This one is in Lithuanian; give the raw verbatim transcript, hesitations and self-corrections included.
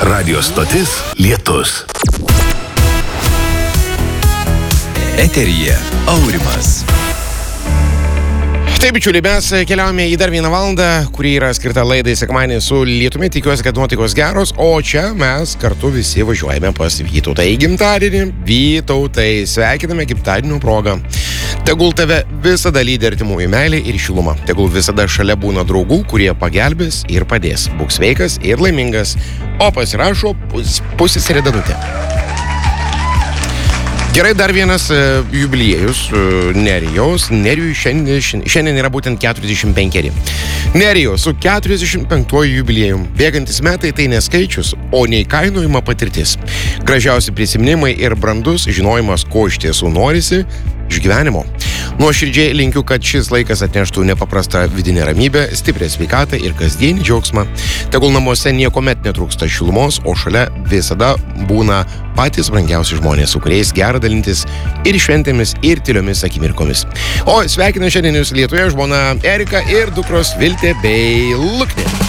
Radio stotis Lietus. Eteryje Aurimas. Taip, bičiuliai, mes keliaujame į dar vieną valandą, kuri yra skirta laidai sekmadienį su Lietumi. Tikiuosi, kad nuotaikos geros, o čia mes kartu visi važiuojame pas Vytautą į gimtadienį. Vytautai, sveikiname gimtadienio progą. Tegul tave visada lydi artimųjų meilė ir šiluma. Tegul visada šalia būna draugų, kurie pagelbės ir padės. Būk sveikas ir laimingas. O pasirašo pus, pusseserė Danutė. Gerai, dar vienas uh, jubiliejus uh, Nerijos. Nerijui šiandien, šiandien yra būtent keturiasdešimt penkeri. Nerijos su keturiasdešimt penktuoju jubiliejum. Bėgantis metai tai neskaičius, o neįkainojama patirtis. Gražiausi prisiminimai ir brandus žinojimas, ko iš tiesų norisi iš gyvenimo. Nuoširdžiai linkiu, kad šis laikas atneštų nepaprastą vidinę ramybę, stiprią sveikatą ir kasdienį džiaugsmą. Tegul namuose niekuomet netrūksta šilumos, o šalia visada būna patys brangiausi žmonės, su kuriais gera dalintis ir šventėmis, ir tyliomis akimirkomis. O sveikinu šiandien jūs Lietuvoje žmona Erika ir dukros Viltė bei Luknė.